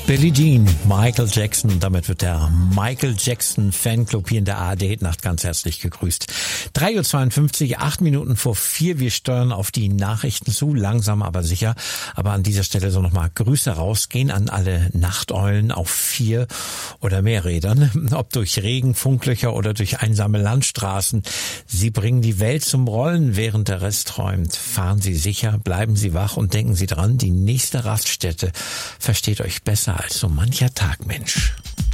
Billie Jean, Michael Jackson. Und damit wird der Michael Jackson Fanclub hier in der ARD-Nacht ganz herzlich gegrüßt. 3:52 Uhr, 8 Minuten vor 4. Wir steuern auf die Nachrichten zu, langsam aber sicher. Aber an dieser Stelle so nochmal Grüße rausgehen an alle Nachteulen auf 4 oder mehr Rädern. Ob durch Regen, Funklöcher oder durch einsame Landstraßen. Sie bringen die Welt zum Rollen, während der Rest träumt. Fahren Sie sicher, bleiben Sie wach und denken Sie dran, die nächste Raststätte versteht euch besser als so mancher Tag, Mensch.